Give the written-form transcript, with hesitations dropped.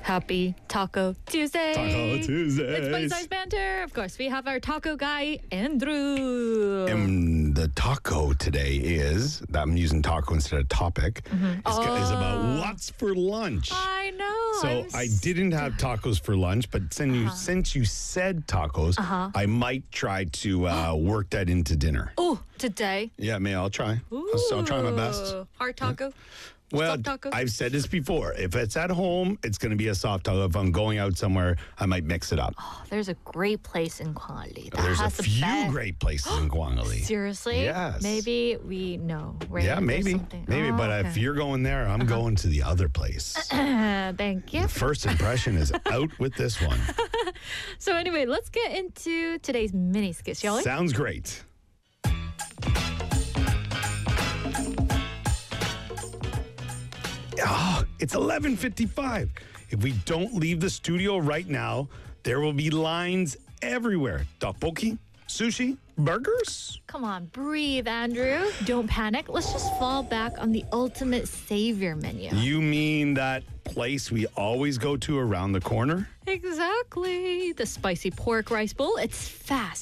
Happy Taco Tuesday. Taco Tuesday. It's Bite-Size Banter. Of course, we have our taco guy, Andrew. And the taco today is, I'm using taco instead of topic, is about what's for lunch. I know. So I didn't have tacos for lunch, but since you said tacos, I might try to work that into dinner. Oh, today. Yeah, I'll try. I'll try my best. Hard taco. Well, Soft taco? I've said this before. If it's at home, it's going to be a soft taco. If I'm going out somewhere, I might mix it up. Oh, there's a great place in Kuali that There's a has the few best. great places in Guangali. Seriously? Yes. Maybe we know. Right? Yeah, There's maybe. something. Maybe, Oh, but if okay. you're going there, I'm going to the other place. Thank you. First impression is out with this one. So anyway, let's get into today's mini skit, shall we? Sounds great. Oh, it's 11:55. If we don't leave the studio right now, there will be lines everywhere. Tteokbokki, sushi, burgers. Come on, breathe, Andrew. Don't panic. Let's just fall back on the ultimate savior menu. You mean that place we always go to around the corner? Exactly. The spicy pork rice bowl. It's fast,